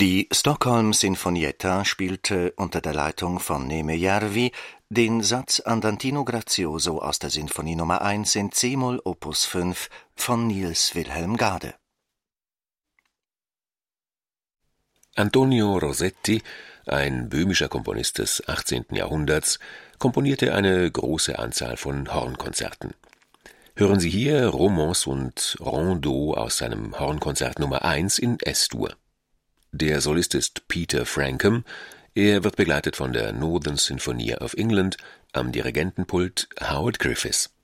Die Stockholm Sinfonietta spielte unter der Leitung von Neeme Järvi den Satz Andantino Grazioso aus der Sinfonie Nummer 1 in c-Moll Opus 5 von Niels Wilhelm Gade. Antonio Rosetti, ein böhmischer Komponist des 18. Jahrhunderts, komponierte eine große Anzahl von Hornkonzerten. Hören Sie hier Romance und Rondeau aus seinem Hornkonzert Nummer 1 in S-Dur. Der Solist ist Peter Francombe. Er wird begleitet von der Northern Sinfonia of England, am Dirigentenpult Howard Griffiths.